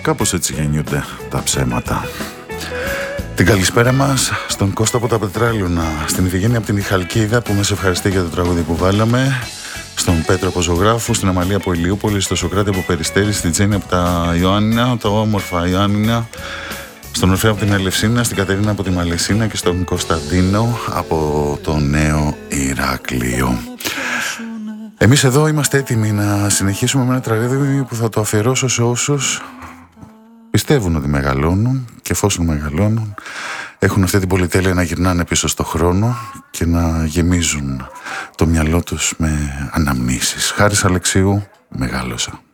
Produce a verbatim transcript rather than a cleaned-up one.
Κάπως έτσι γεννιούνται τα ψέματα. Την καλησπέρα μας στον Κώστα από τα Πετράλιωνα, στην Ιφηγένεια από την Ιχαλκίδα που μας ευχαριστεί για το τραγούδι που βάλαμε, στον Πέτρο από Ζωγράφου, στην Αμαλία από Ηλιούπολη, στο Σοκράτη από Περιστέρη, στην Τζέννη από τα Ιωάννινα, τα όμορφα Ιωάννινα, στον Ορφέα από την Ελευσίνα, στην Κατερίνα από τη Μαλαισίνα και στον Κωνσταντίνο από το Νέο Ηράκλειο. Εμείς εδώ είμαστε έτοιμοι να συνεχίσουμε με ένα τραγούδι που θα το αφιερώσω σε όσους πιστεύουν ότι μεγαλώνουν και εφόσον μεγαλώνουν έχουν αυτή την πολυτέλεια να γυρνάνε πίσω στο χρόνο και να γεμίζουν το μυαλό τους με αναμνήσεις. Χάρης Αλεξίου, μεγάλωσα.